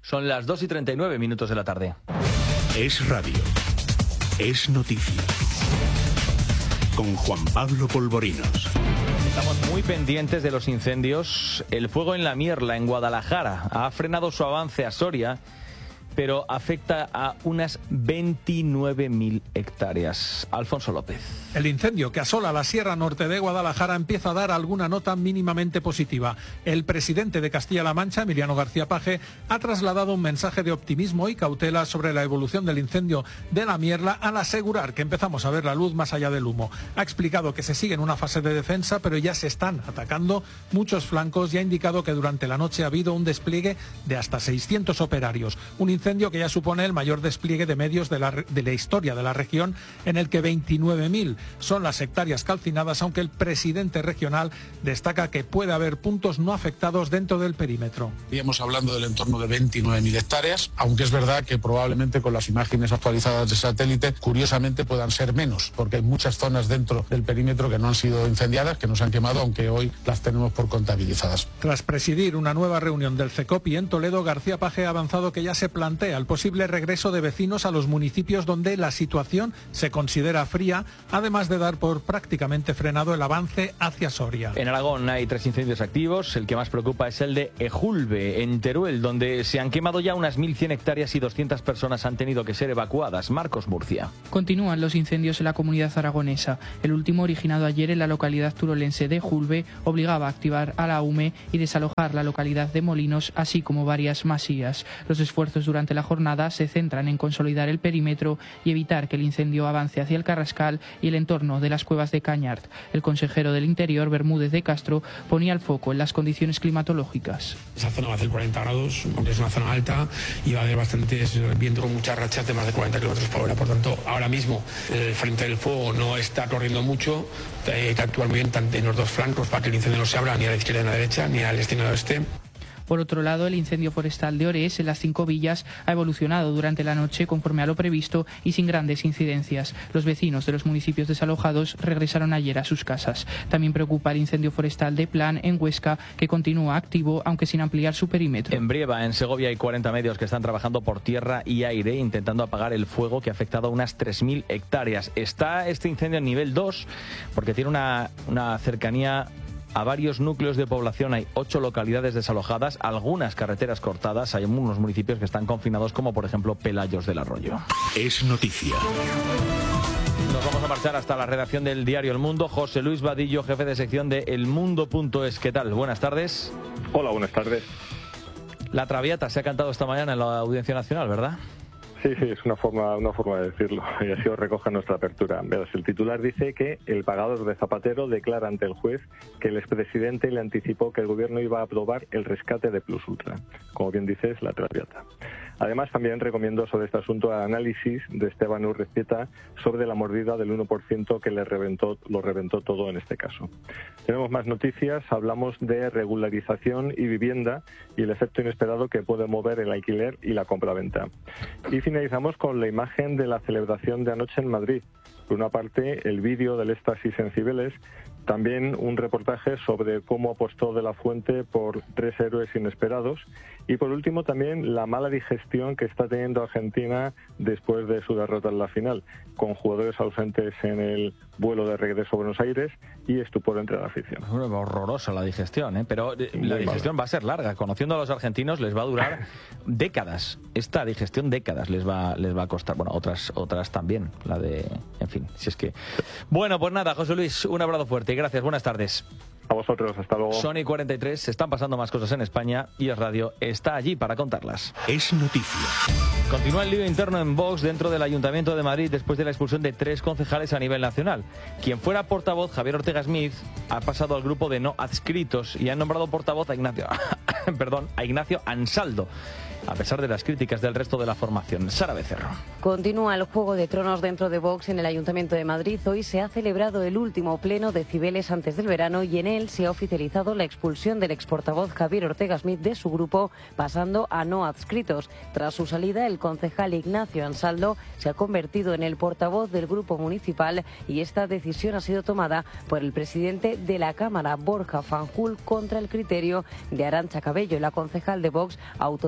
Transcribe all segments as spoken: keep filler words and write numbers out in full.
Son las dos y treinta y nueve minutos de la tarde. Es radio. Es noticia. Con Juan Pablo Polvorinos. Estamos muy pendientes de los incendios. El fuego en La Mierla, en Guadalajara, ha frenado su avance a Soria, pero afecta a unas veintinueve mil hectáreas. Alfonso López. El incendio que asola la Sierra Norte de Guadalajara empieza a dar alguna nota mínimamente positiva. El presidente de Castilla-La Mancha, Emiliano García Paje, ha trasladado un mensaje de optimismo y cautela sobre la evolución del incendio de La Mierla al asegurar que empezamos a ver la luz más allá del humo. Ha explicado que se sigue en una fase de defensa, pero ya se están atacando muchos flancos y ha indicado que durante la noche ha habido un despliegue de hasta seiscientos operarios. Un incendio que ya supone el mayor despliegue de medios de la, de la historia de la región, en el que veintinueve mil son las hectáreas calcinadas, aunque el presidente regional destaca que puede haber puntos no afectados dentro del perímetro. Estamos hablando del entorno de veintinueve mil hectáreas, aunque es verdad que probablemente con las imágenes actualizadas de satélite, curiosamente puedan ser menos, porque hay muchas zonas dentro del perímetro que no han sido incendiadas, que no se han quemado, aunque hoy las tenemos por contabilizadas. Tras presidir una nueva reunión del CECOPI en Toledo, García Paje ha avanzado que ya se plantea el posible regreso de vecinos a los municipios donde la situación se considera fría, además de dar por prácticamente frenado el avance hacia Soria. En Aragón hay tres incendios activos. El que más preocupa es el de Ejulbe, en Teruel, donde se han quemado ya unas mil cien hectáreas y doscientas personas han tenido que ser evacuadas. Marcos Murcia. Continúan los incendios en la comunidad aragonesa. El último, originado ayer en la localidad turolense de Ejulbe, obligaba a activar a la U M E y desalojar la localidad de Molinos, así como varias masías. Los esfuerzos durante la jornada se centran en consolidar el perímetro y evitar que el incendio avance hacia el Carrascal y el entorno de las cuevas de Cañart. El consejero del Interior, Bermúdez de Castro, ponía el foco en las condiciones climatológicas. Esa zona va a hacer cuarenta grados, es una zona alta y va a haber bastantes viento con muchas rachas de más de cuarenta kilómetros por hora. Por tanto, ahora mismo el frente del fuego no está corriendo mucho, hay que actuar muy bien tanto en los dos flancos para que el incendio no se abra ni a la izquierda ni a la derecha, ni al este ni al oeste. Por otro lado, el incendio forestal de Orés, en las Cinco Villas, ha evolucionado durante la noche conforme a lo previsto y sin grandes incidencias. Los vecinos de los municipios desalojados regresaron ayer a sus casas. También preocupa el incendio forestal de Plan, en Huesca, que continúa activo, aunque sin ampliar su perímetro. En Brieva, en Segovia, hay cuarenta medios que están trabajando por tierra y aire, intentando apagar el fuego que ha afectado a unas tres mil hectáreas. Está este incendio en nivel dos, porque tiene una, una cercanía a varios núcleos de población. Hay ocho localidades desalojadas, algunas carreteras cortadas, hay unos municipios que están confinados, como por ejemplo Pelayos del Arroyo. Es noticia. Nos vamos a marchar hasta la redacción del diario El Mundo. José Luis Vadillo, jefe de sección de elmundo punto es. ¿Qué tal? Buenas tardes. Hola, buenas tardes. La Traviata se ha cantado esta mañana en la Audiencia Nacional, ¿verdad? Sí, sí, es una forma, una forma de decirlo, y así os recoge nuestra apertura. Verás, el titular dice que el pagador de Zapatero declara ante el juez que el expresidente le anticipó que el gobierno iba a aprobar el rescate de Plus Ultra. Como bien dices, la Traviata. Además, también recomiendo sobre este asunto el análisis de Esteban Urrezieta sobre la mordida del uno por ciento que le reventó, lo reventó todo en este caso. Tenemos más noticias, hablamos de regularización y vivienda y el efecto inesperado que puede mover el alquiler y la compraventa. Y finalizamos con la imagen de la celebración de anoche en Madrid. Por una parte, el vídeo del éxtasis en Cibeles, también un reportaje sobre cómo apostó De la Fuente por tres héroes inesperados y por último también la mala digestión que está teniendo Argentina después de su derrota en la final, con jugadores ausentes en el vuelo de regreso a Buenos Aires y estupor entre la afición. Horrorosa la digestión, ¿eh? Pero Muy la digestión mala. va a ser larga. Conociendo a los argentinos les va a durar décadas. Esta digestión décadas les va les va a costar. Bueno, otras otras también. La de, en fin, si es que. Bueno, pues nada, José Luis, un abrazo fuerte y gracias. Buenas tardes. A vosotros, hasta luego. Sony cuarenta y tres, se están pasando más cosas en España y Es Radio está allí para contarlas. Es noticia. Continúa el lío interno en Vox dentro del Ayuntamiento de Madrid después de la expulsión de tres concejales a nivel nacional. Quien fuera portavoz, Javier Ortega Smith, ha pasado al grupo de no adscritos y ha nombrado portavoz a Ignacio, perdón, a Ignacio Ansaldo, a pesar de las críticas del resto de la formación. Sara Becerro. Continúa el juego de tronos dentro de Vox en el Ayuntamiento de Madrid. Hoy se ha celebrado el último pleno de Cibeles antes del verano y en él se ha oficializado la expulsión del exportavoz Javier Ortega Smith de su grupo, pasando a no adscritos. Tras su salida, el concejal Ignacio Ansaldo se ha convertido en el portavoz del grupo municipal y esta decisión ha sido tomada por el presidente de la Cámara, Borja Fanjul, contra el criterio de Arantxa Cabello, la concejal de Vox autodenominada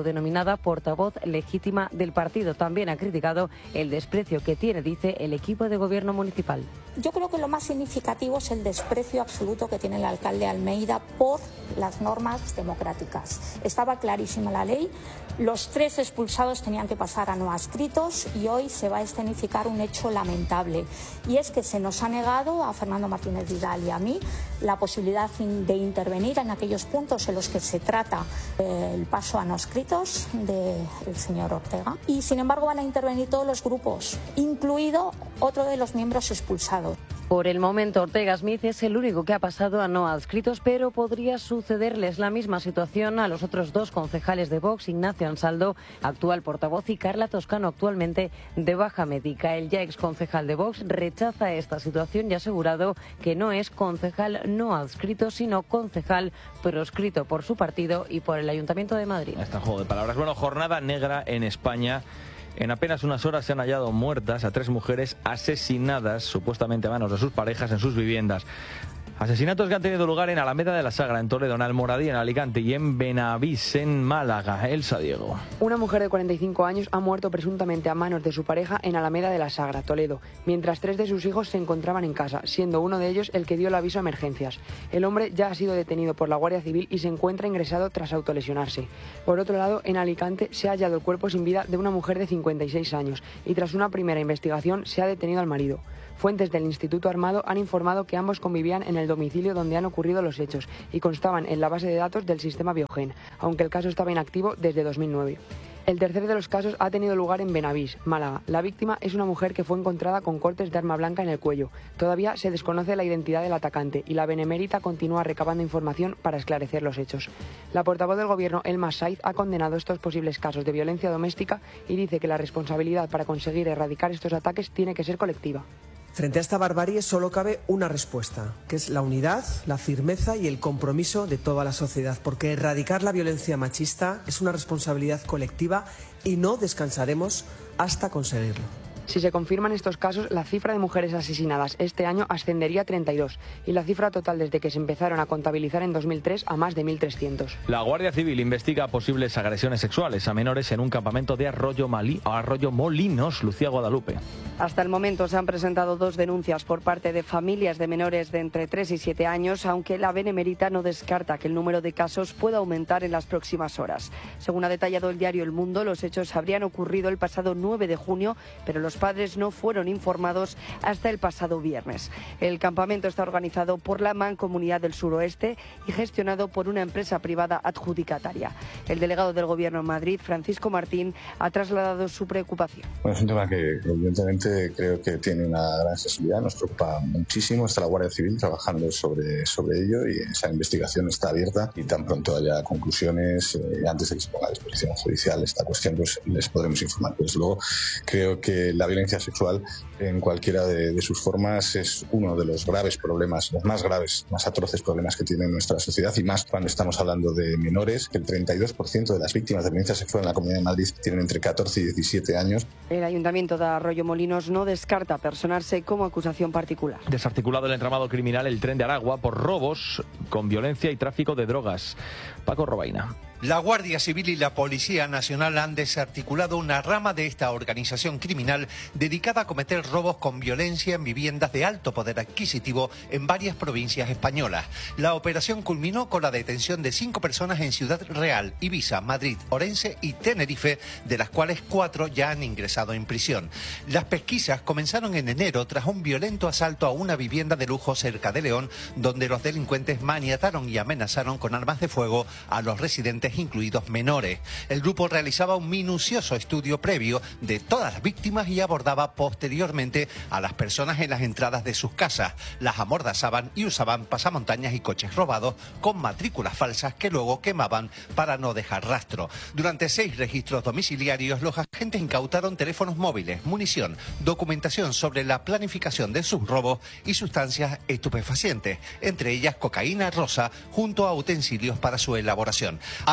designada portavoz legítima del partido. También ha criticado el desprecio que tiene, dice, el equipo de gobierno municipal. Yo creo que lo más significativo es el desprecio absoluto que tiene el alcalde Almeida por las normas democráticas. Estaba clarísima la ley, los tres expulsados tenían que pasar a no adscritos y hoy se va a escenificar un hecho lamentable. Y es que se nos ha negado a Fernando Martínez Vidal y a mí la posibilidad de intervenir en aquellos puntos en los que se trata el paso a no adscritos del señor Ortega. Y sin embargo van a intervenir todos los grupos, incluido otro de los miembros expulsados. Por el momento, Ortega Smith es el único que ha pasado a no adscritos, pero podría sucederles la misma situación a los otros dos concejales de Vox, Ignacio Ansaldo, actual portavoz, y Carla Toscano, actualmente de baja médica. El ya ex concejal de Vox rechaza esta situación y ha asegurado que no es concejal no adscrito, sino concejal proscrito por su partido y por el Ayuntamiento de Madrid. Está juego de palabras. Bueno, jornada negra en España. En apenas unas horas se han hallado muertas a tres mujeres asesinadas, supuestamente a manos de sus parejas, en sus viviendas. Asesinatos que han tenido lugar en Alameda de la Sagra, en Toledo, en Almoradí, en Alicante y en Benavís, en Málaga. Elsa Diego. Una mujer de cuarenta y cinco años ha muerto presuntamente a manos de su pareja en Alameda de la Sagra, Toledo, mientras tres de sus hijos se encontraban en casa, siendo uno de ellos el que dio el aviso a emergencias. El hombre ya ha sido detenido por la Guardia Civil y se encuentra ingresado tras autolesionarse. Por otro lado, en Alicante se ha hallado el cuerpo sin vida de una mujer de cincuenta y seis años y tras una primera investigación se ha detenido al marido. Fuentes del Instituto Armado han informado que ambos convivían en el domicilio donde han ocurrido los hechos y constaban en la base de datos del sistema Biogen, aunque el caso estaba inactivo desde dos mil nueve. El tercer de los casos ha tenido lugar en Benavís, Málaga. La víctima es una mujer que fue encontrada con cortes de arma blanca en el cuello. Todavía se desconoce la identidad del atacante y la Benemérita continúa recabando información para esclarecer los hechos. La portavoz del Gobierno, Elma Saiz, ha condenado estos posibles casos de violencia doméstica y dice que la responsabilidad para conseguir erradicar estos ataques tiene que ser colectiva. Frente a esta barbarie solo cabe una respuesta, que es la unidad, la firmeza y el compromiso de toda la sociedad, porque erradicar la violencia machista es una responsabilidad colectiva y no descansaremos hasta conseguirlo. Si se confirman estos casos, la cifra de mujeres asesinadas este año ascendería a treinta y dos y la cifra total desde que se empezaron a contabilizar en dos mil tres a más de mil trescientos. La Guardia Civil investiga posibles agresiones sexuales a menores en un campamento de Arroyo, Malí, Arroyo Molinos, Lucía Guadalupe. Hasta el momento se han presentado dos denuncias por parte de familias de menores de entre tres y siete años, aunque la Benemérita no descarta que el número de casos pueda aumentar en las próximas horas. Según ha detallado el diario El Mundo, los hechos habrían ocurrido el pasado nueve de junio, pero los padres no fueron informados hasta el pasado viernes. El campamento está organizado por la Mancomunidad del Suroeste y gestionado por una empresa privada adjudicataria. El delegado del Gobierno en Madrid, Francisco Martín, ha trasladado su preocupación. Bueno, es un tema que evidentemente creo que tiene una gran sensibilidad, nos preocupa muchísimo. Está la Guardia Civil trabajando sobre, sobre ello y esa investigación está abierta y tan pronto haya conclusiones, eh, antes de que se ponga a disposición judicial esta cuestión, pues les podremos informar. Desde luego, creo que la violencia sexual en cualquiera de, de sus formas es uno de los graves problemas, los más graves, más atroces problemas que tiene nuestra sociedad, y más cuando estamos hablando de menores, que el treinta y dos por ciento de las víctimas de violencia sexual en la Comunidad de Madrid tienen entre catorce y diecisiete años. El Ayuntamiento de Arroyo Molinos no descarta personarse como acusación particular. Desarticulado el entramado criminal el Tren de Aragua por robos con violencia y tráfico de drogas. Paco Robaina. La Guardia Civil y la Policía Nacional han desarticulado una rama de esta organización criminal dedicada a cometer robos con violencia en viviendas de alto poder adquisitivo en varias provincias españolas. La operación culminó con la detención de cinco personas en Ciudad Real, Ibiza, Madrid, Orense y Tenerife, de las cuales cuatro ya han ingresado en prisión. Las pesquisas comenzaron en enero tras un violento asalto a una vivienda de lujo cerca de León, donde los delincuentes maniataron y amenazaron con armas de fuego a los residentes, incluidos menores. El grupo realizaba un minucioso estudio previo de todas las víctimas y abordaba posteriormente a las personas en las entradas de sus casas. Las amordazaban y usaban pasamontañas y coches robados con matrículas falsas que luego quemaban para no dejar rastro. Durante seis registros domiciliarios, los agentes incautaron teléfonos móviles, munición, documentación sobre la planificación de sus robos y sustancias estupefacientes, entre ellas cocaína rosa, junto a utensilios para su elaboración. Al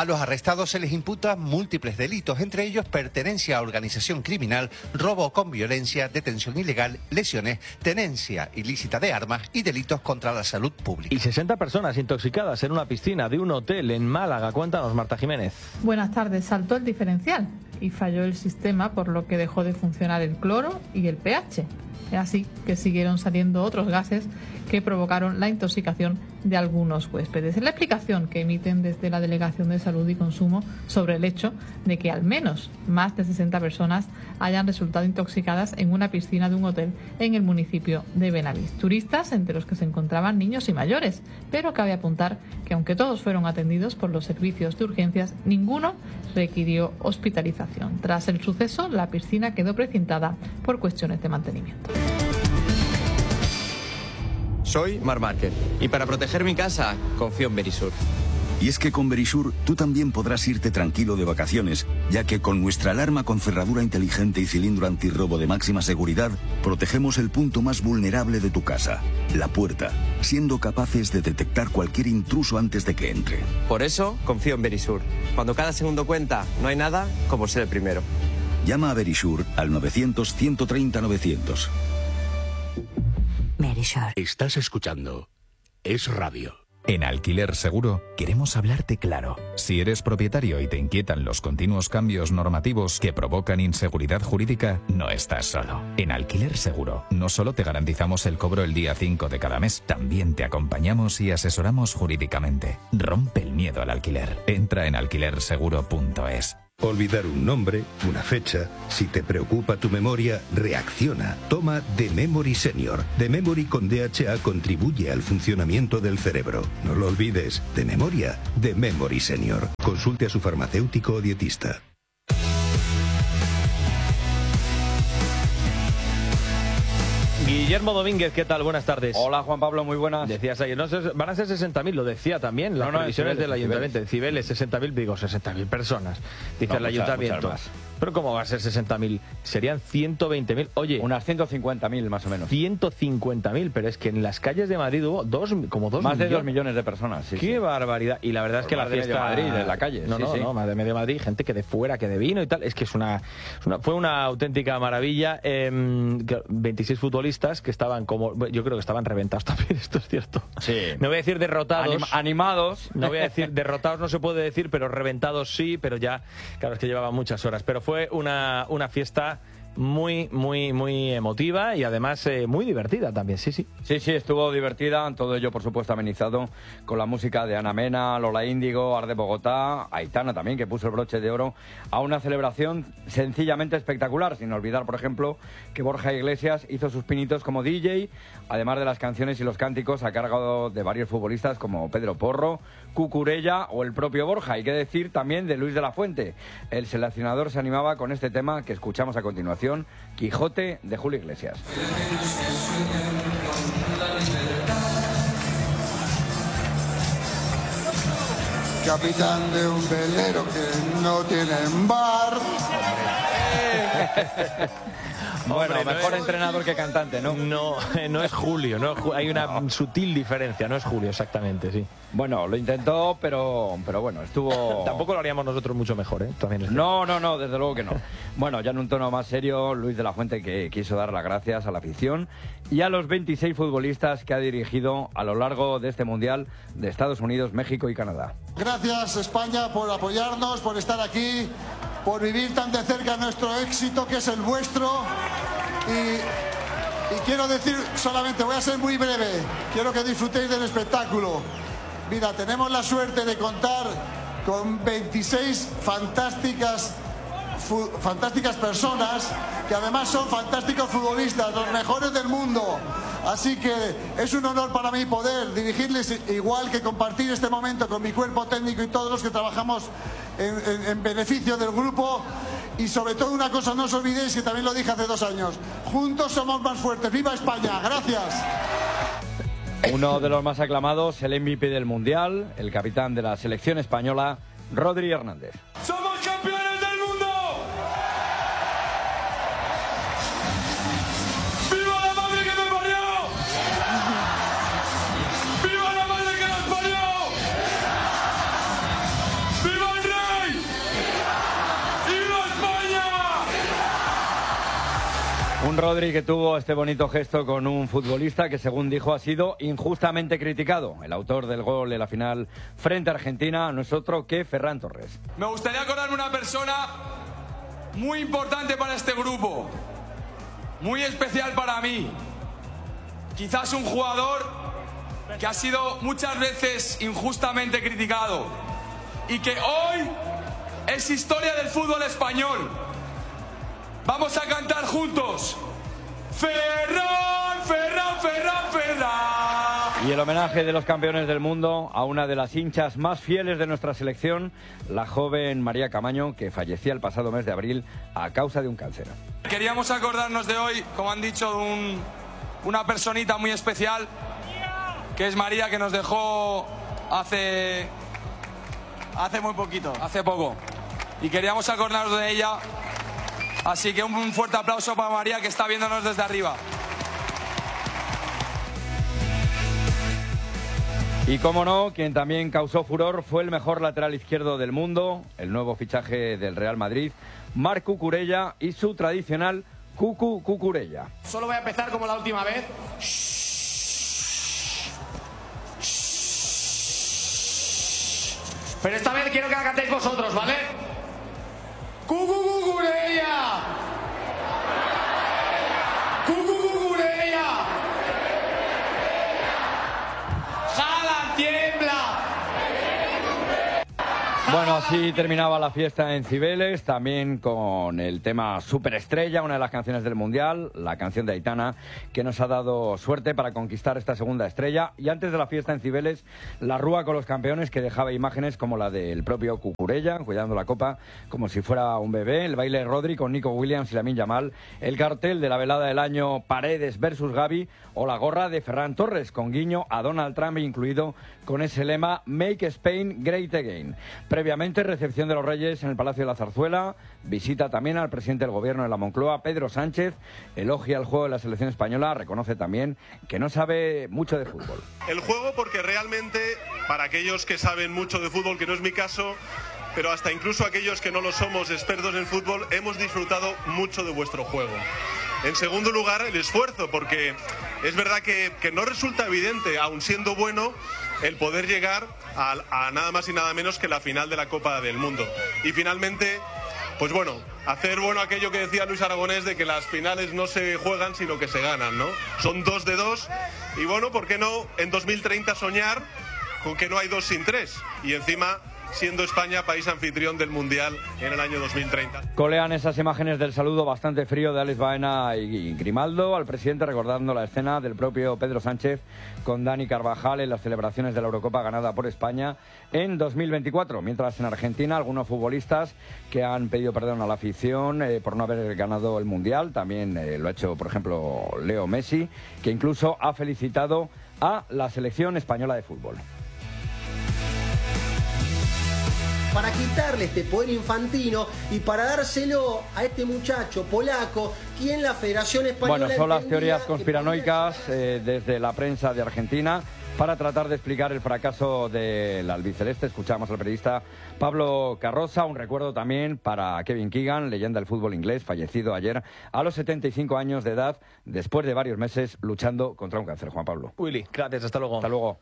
A los arrestados se les imputan múltiples delitos, entre ellos pertenencia a organización criminal, robo con violencia, detención ilegal, lesiones, tenencia ilícita de armas y delitos contra la salud pública. Y sesenta personas intoxicadas en una piscina de un hotel en Málaga. Cuéntanos, Marta Jiménez. Buenas tardes. Saltó el diferencial y falló el sistema, por lo que dejó de funcionar el cloro y el pH. Así que siguieron saliendo otros gases que provocaron la intoxicación de algunos huéspedes. Es la explicación que emiten desde la Delegación de Salud y Consumo sobre el hecho de que al menos más de sesenta personas hayan resultado intoxicadas en una piscina de un hotel en el municipio de Benavís. Turistas entre los que se encontraban niños y mayores, pero cabe apuntar que aunque todos fueron atendidos por los servicios de urgencias, ninguno requirió hospitalización. Tras el suceso, la piscina quedó precintada por cuestiones de mantenimiento. Soy Marc Márquez y para proteger mi casa confío en Verisur. Y es que con Verisur tú también podrás irte tranquilo de vacaciones, ya que con nuestra alarma con cerradura inteligente y cilindro antirrobo de máxima seguridad, protegemos el punto más vulnerable de tu casa, la puerta, siendo capaces de detectar cualquier intruso antes de que entre. Por eso confío en Verisur. Cuando cada segundo cuenta, no hay nada como ser el primero. Llama a Verisur al novecientos, ciento treinta, novecientos. Verisur. Estás escuchando Es Radio. En Alquiler Seguro queremos hablarte claro. Si eres propietario y te inquietan los continuos cambios normativos que provocan inseguridad jurídica, no estás solo. En Alquiler Seguro no solo te garantizamos el cobro el día cinco de cada mes, también te acompañamos y asesoramos jurídicamente. Rompe el miedo al alquiler. Entra en alquiler seguro punto es. Olvidar un nombre, una fecha. Si te preocupa tu memoria, reacciona. Toma The Memory Senior. The Memory con D H A contribuye al funcionamiento del cerebro. No lo olvides. De memoria, The Memory Senior. Consulte a su farmacéutico o dietista. Guillermo Domínguez, ¿qué tal? Buenas tardes. Hola, Juan Pablo, muy buenas. Decías ayer, no, van a ser sesenta mil, lo decía también, las no, no, previsiones Cibeles, del Ayuntamiento. En Cibeles, sesenta mil, digo, sesenta mil personas, dice no, el muchas, Ayuntamiento. muchas más. Pero ¿cómo va a ser sesenta mil? Serían ciento veinte mil. Oye, unas ciento cincuenta mil más o menos. ciento cincuenta mil, pero es que en las calles de Madrid hubo dos, como dos más millones. de dos millones de personas. Sí, ¡Qué sí. barbaridad! Y la verdad es que Por la más fiesta de medio Madrid, en la calle. No, sí, no, sí. no, más de medio Madrid, gente que de fuera, que de vino y tal. Es que es una, es una fue una auténtica maravilla. Eh, veintiséis futbolistas que estaban como, yo creo que estaban reventados también, esto es cierto. Sí. No voy a decir derrotados. Anim, animados. No voy a decir derrotados, no se puede decir, pero reventados sí, pero ya, claro, es que llevaban muchas horas. Pero fue una, una fiesta muy, muy, muy emotiva y además eh, muy divertida también, sí, sí. Sí, sí, estuvo divertida, todo ello por supuesto amenizado con la música de Ana Mena, Lola Índigo, Arde Bogotá, Aitana también, que puso el broche de oro a una celebración sencillamente espectacular, sin olvidar, por ejemplo, que Borja Iglesias hizo sus pinitos como D J, además de las canciones y los cánticos a cargo de varios futbolistas como Pedro Porro, Cucurella o el propio Borja. Hay que decir también de Luis de la Fuente. El seleccionador se animaba con este tema que escuchamos a continuación, Quijote, de Julio Iglesias. Capitán de un velero que no tiene bar. Bueno, Hombre, mejor no es, entrenador que cantante, ¿no? No, no es Julio, no, hay una no. sutil diferencia, no es Julio exactamente, sí. Bueno, lo intentó, pero, pero bueno, estuvo... Tampoco lo haríamos nosotros mucho mejor, ¿eh? También es no, no, no, desde luego que no. Bueno, ya en un tono más serio, Luis de la Fuente, que quiso dar las gracias a la afición y a los veintiséis futbolistas que ha dirigido a lo largo de este Mundial de Estados Unidos, México y Canadá. Gracias, España, por apoyarnos, por estar aquí, por vivir tan de cerca nuestro éxito, que es el vuestro. Y, y quiero decir solamente, voy a ser muy breve, quiero que disfrutéis del espectáculo. Mira, tenemos la suerte de contar con veintiséis fantásticas, fu, fantásticas personas que además son fantásticos futbolistas, los mejores del mundo. Así que es un honor para mí poder dirigirles, igual que compartir este momento con mi cuerpo técnico y todos los que trabajamos en, en, en beneficio del grupo. Y sobre todo una cosa, no os olvidéis, que también lo dije hace dos años, juntos somos más fuertes. ¡Viva España! ¡Gracias! Uno de los más aclamados, el M V P del Mundial, el capitán de la selección española, Rodri Hernández. ¡Somos campeones del mundo! ¡Viva la madre que me parió! ¡Viva la madre que nos parió! ¡Viva el Un Rodri que tuvo este bonito gesto con un futbolista que, según dijo, ha sido injustamente criticado. El autor del gol en la final frente a Argentina no es otro que Ferran Torres. Me gustaría acordarme una persona muy importante para este grupo, muy especial para mí. Quizás un jugador que ha sido muchas veces injustamente criticado y que hoy es historia del fútbol español. Vamos a cantar juntos. Ferran, Ferran, Ferran, Ferran. Y el homenaje de los campeones del mundo a una de las hinchas más fieles de nuestra selección, la joven María Camaño, que fallecía el pasado mes de abril a causa de un cáncer. Queríamos acordarnos de hoy, como han dicho, de un, una personita muy especial, que es María, que nos dejó hace, hace muy poquito, hace poco. Y queríamos acordarnos de ella. Así que un fuerte aplauso para María, que está viéndonos desde arriba. Y como no, quien también causó furor fue el mejor lateral izquierdo del mundo, el nuevo fichaje del Real Madrid, Marc Cucurella, y su tradicional Cucu Cucurella. Solo voy a empezar como la última vez. Pero esta vez quiero que la cantéis vosotros, ¿vale? ¡Cucu Cucurella! ¡Cucu Cucurella! ¡Jala, tiembla! Bueno, así terminaba la fiesta en Cibeles, también con el tema Superestrella, una de las canciones del Mundial, la canción de Aitana, que nos ha dado suerte para conquistar esta segunda estrella. Y antes de la fiesta en Cibeles, la rúa con los campeones, que dejaba imágenes como la del propio Cucurella, cuidando la copa como si fuera un bebé, el baile de Rodri con Nico Williams y Lamine Yamal, el cartel de la velada del año Paredes versus Gavi, o la gorra de Ferran Torres, con guiño a Donald Trump incluido, con ese lema Make Spain Great Again. Previamente, recepción de los Reyes en el Palacio de la Zarzuela, visita también al presidente del Gobierno de la Moncloa, Pedro Sánchez, elogia el juego de la selección española, reconoce también que no sabe mucho de fútbol. El juego, porque realmente, para aquellos que saben mucho de fútbol, que no es mi caso, pero hasta incluso aquellos que no lo somos expertos en fútbol, hemos disfrutado mucho de vuestro juego. En segundo lugar, el esfuerzo, porque es verdad que, que no resulta evidente, aun siendo bueno, el poder llegar a, a nada más y nada menos que la final de la Copa del Mundo. Y finalmente, pues bueno, hacer bueno aquello que decía Luis Aragonés de que las finales no se juegan sino que se ganan, ¿no? Son dos de dos y bueno, ¿por qué no en dos mil treinta soñar con que no hay dos sin tres? Y encima, siendo España país anfitrión del Mundial en el año dos mil treinta. Colean esas imágenes del saludo bastante frío de Alex Baena y Grimaldo al presidente, recordando la escena del propio Pedro Sánchez con Dani Carvajal en las celebraciones de la Eurocopa ganada por España en dos mil veinticuatro. Mientras en Argentina, algunos futbolistas que han pedido perdón a la afición eh, por no haber ganado el Mundial. También eh, lo ha hecho, por ejemplo, Leo Messi, que incluso ha felicitado a la selección española de fútbol. Para quitarle este poder infantino y para dárselo a este muchacho polaco, quien la Federación Española... Bueno, son las teorías conspiranoicas eh, desde la prensa de Argentina para tratar de explicar el fracaso del albiceleste. Escuchamos al periodista Pablo Carroza. Un recuerdo también para Kevin Keegan, leyenda del fútbol inglés, fallecido ayer a los setenta y cinco años de edad, después de varios meses luchando contra un cáncer. Juan Pablo. Willy, gracias, hasta luego. Hasta luego.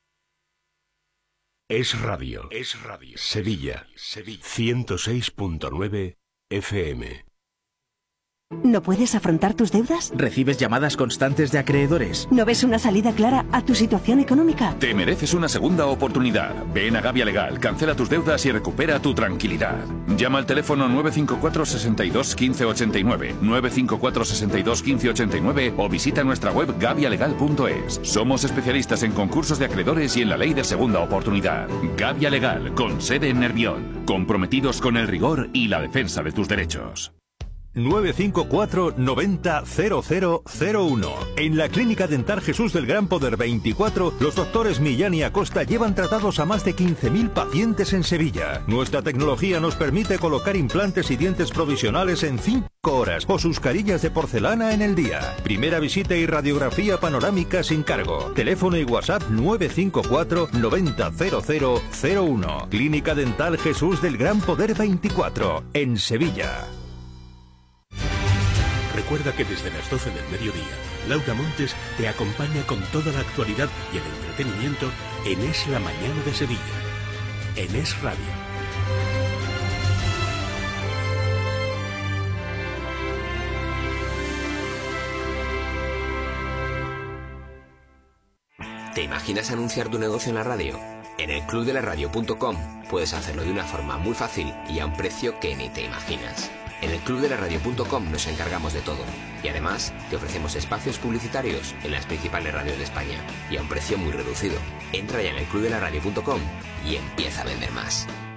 Es Radio. Es Radio. Sevilla. Sevilla. ciento seis punto nueve F M. ¿No puedes afrontar tus deudas? ¿Recibes llamadas constantes de acreedores? ¿No ves una salida clara a tu situación económica? Te mereces una segunda oportunidad. Ven a Gavia Legal, cancela tus deudas y recupera tu tranquilidad. Llama al teléfono nueve cinco cuatro, seis dos, uno cinco ocho nueve, nueve cinco cuatro, seis dos, uno cinco ocho nueve o visita nuestra web gavia legal punto es. Somos especialistas en concursos de acreedores y en la ley de segunda oportunidad. Gavia Legal, con sede en Nervión. Comprometidos con el rigor y la defensa de tus derechos. nueve cinco cuatro, noventa, cero cero cero uno. En la Clínica Dental Jesús del Gran Poder veinticuatro, los doctores Millán y Acosta llevan tratados a más de quince mil pacientes en Sevilla. Nuestra tecnología nos permite colocar implantes y dientes provisionales en cinco horas o sus carillas de porcelana en el día. Primera visita y radiografía panorámica sin cargo. Teléfono y WhatsApp nueve cinco cuatro, noventa, cero cero cero uno. Clínica Dental Jesús del Gran Poder veinticuatro, en Sevilla. Recuerda que desde las doce del mediodía, Laura Montes te acompaña con toda la actualidad y el entretenimiento en Es la Mañana de Sevilla, en Es Radio. ¿Te imaginas anunciar tu negocio en la radio? En el club de la radio punto com puedes hacerlo de una forma muy fácil y a un precio que ni te imaginas. En el club de la radio punto com nos encargamos de todo y además te ofrecemos espacios publicitarios en las principales radios de España y a un precio muy reducido. Entra ya en el club de la radio punto com y empieza a vender más.